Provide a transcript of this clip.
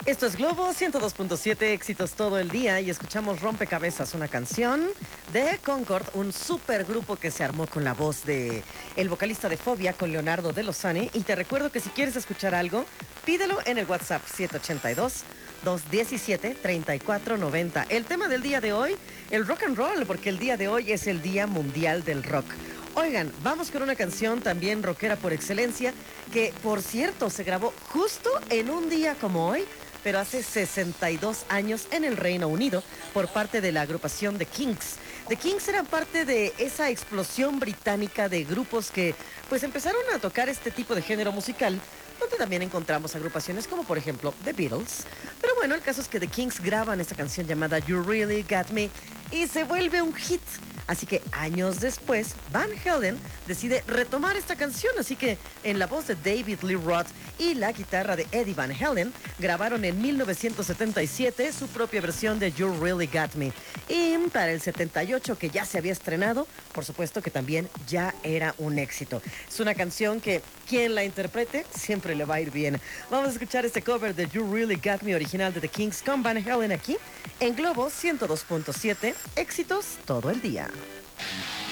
Esto es Globo 102.7, éxitos todo el día y escuchamos Rompecabezas, una canción de Concord, un supergrupo que se armó con la voz de el vocalista de Fobia, con Leonardo de Lozane. Y te recuerdo que si quieres escuchar algo, pídelo en el WhatsApp 782-217-3490. El tema del día de hoy, el rock and roll, porque el día de hoy es el Día Mundial del Rock. Oigan, vamos con una canción también rockera por excelencia, que por cierto se grabó justo en un día como hoy, pero hace 62 años en el Reino Unido, por parte de la agrupación The Kinks. The Kinks eran parte de esa explosión británica de grupos que pues empezaron a tocar este tipo de género musical, donde también encontramos agrupaciones como por ejemplo The Beatles. Pero bueno, el caso es que The Kinks graban esta canción llamada You Really Got Me y se vuelve un hit. Así que años después, Van Halen decide retomar esta canción. Así que en la voz de David Lee Roth y la guitarra de Eddie Van Halen, grabaron en 1977 su propia versión de You Really Got Me. Y para el 78, que ya se había estrenado, por supuesto que también ya era un éxito. Es una canción que quien la interprete siempre le va a ir bien. Vamos a escuchar este cover de You Really Got Me original de The Kinks con Van Halen aquí en Globo 102.7, éxitos todo el día.